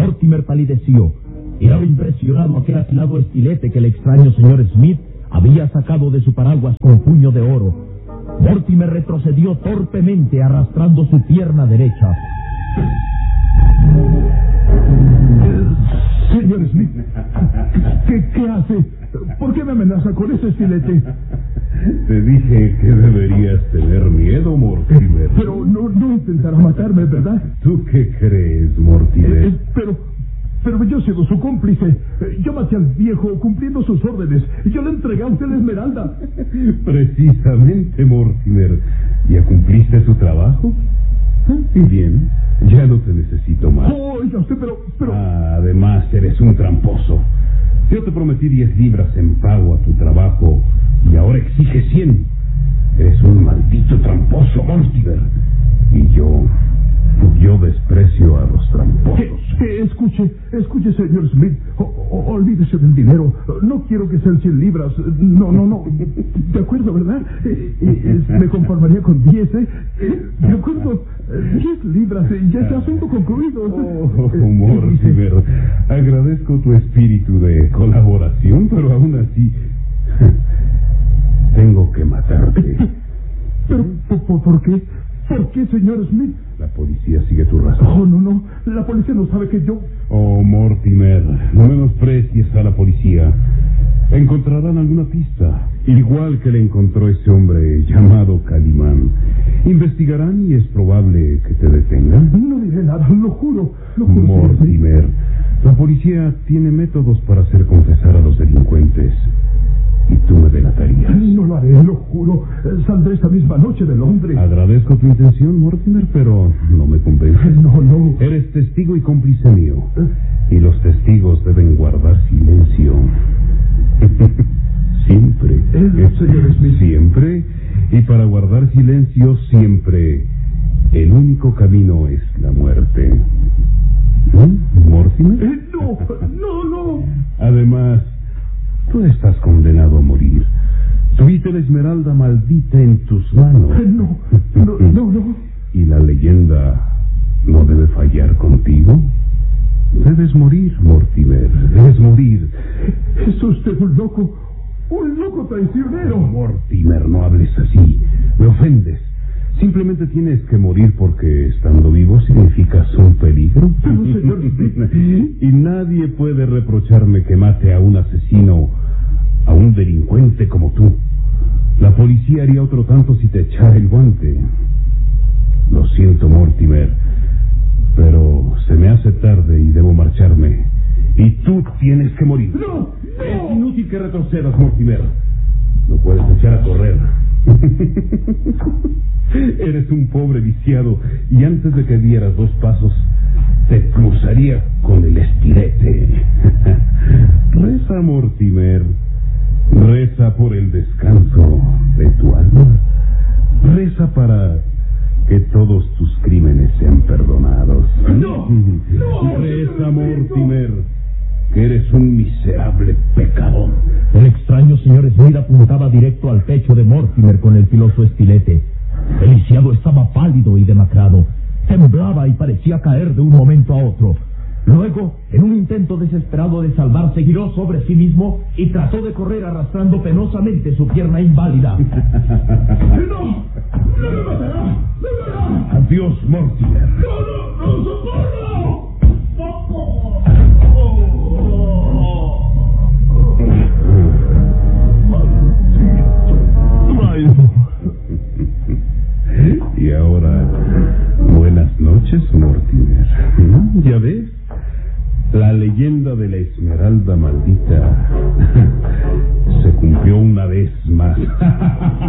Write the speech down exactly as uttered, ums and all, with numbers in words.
Mortimer palideció. Era impresionado aquel afilado estilete que el extraño señor Smith había sacado de su paraguas con puño de oro. Mortimer retrocedió torpemente, arrastrando su pierna derecha. Señor Smith, ¿qué, qué hace? ¿Por qué me amenaza con ese estilete? Te dije que deberías tener miedo, Mortimer. Pero no, no intentará matarme, ¿verdad? ¿Tú qué crees, Mortimer? Eh, eh, pero, pero yo he sido su cómplice. Eh, Yo maté al viejo cumpliendo sus órdenes. Yo le entregué a usted la esmeralda. Precisamente, Mortimer. ¿Ya cumpliste su trabajo? Y bien, ya no te necesito más. Oh, oiga usted, pero... pero... Ah, además, eres un tramposo. Yo te prometí diez libras en pago a tu trabajo y ahora exige cien. Eres un maldito tramposo, Mortimer. Y yo... yo desprecio a los tramposos. ¿Qué, qué? Escuche, escuche, señor Smith. O, o, olvídese del dinero. No quiero que sean cien libras. No, no, no. De acuerdo, ¿verdad? Eh, eh, me conformaría con diez, ¿eh? Eh, De acuerdo. Eh, diez libras. Eh, ya está asunto concluido. Oh, Mortimer, agradezco tu espíritu de colaboración, pero aún así tengo que matarte. ¿Pero por, por qué? ¿Por qué, señor Smith? La policía sigue tu razón. Oh, no, no. La policía no sabe que yo... Oh, Mortimer, no menosprecies a la policía. Encontrarán alguna pista, igual que le encontró ese hombre llamado Calimán. Investigarán y es probable que te detengan. No diré nada, lo juro. Lo juro, Mortimer, la policía tiene métodos para hacer confesar a los delincuentes. Y tú me delatarías. No lo haré, lo juro. Saldré esta misma noche de Londres. Agradezco tu intención, Mortimer, pero no me convences. No, no. Eres testigo y cómplice mío. Y los testigos deben guardar silencio. Siempre. El señor Smith. Siempre. Y para guardar silencio, siempre, el único camino es la muerte. ¿Mm? ¿Mortimer? Eh, no, no, no. Además, tú estás condenado a morir. Tuviste la esmeralda maldita en tus manos. Eh, no, no, no, no. ¿Y la leyenda no debe fallar contigo? Debes morir, Mortimer. Debes morir. Es usted un loco. Un loco traicionero. Mortimer, no hables así. Me ofendes. Simplemente tienes que morir porque estando vivo significas un peligro. Pero, señor Smith. Y nadie puede reprocharme que mate a un asesino, a un delincuente como tú. La policía haría otro tanto si te echara el guante. Lo siento, Mortimer, pero se me hace tarde y debo marcharme. Y tú tienes que morir. No, no. Es inútil que retrocedas, Mortimer. No puedes echar a correr. Eres un pobre viciado y antes de que dieras dos pasos te cruzaría con el estilete. Reza, Mortimer. Reza por el descanso de tu alma. Reza para que todos tus crímenes sean perdonados. No, no. Reza, Mortimer, que eres un miserable pecador. El extraño señor Smith apuntaba directo al pecho de Mortimer con el filoso estilete. El lisiado estaba pálido y demacrado. Temblaba y parecía caer de un momento a otro. Luego, en un intento desesperado de salvarse, giró sobre sí mismo y trató de correr arrastrando penosamente su pierna inválida. ¡No! ¡No me matará! ¡No me matará! Adiós, Mortimer. ¡No, no, no, socorro! Y ahora, buenas noches, Mortimer. ¿Ya ves? La leyenda de la esmeralda maldita se cumplió una vez más.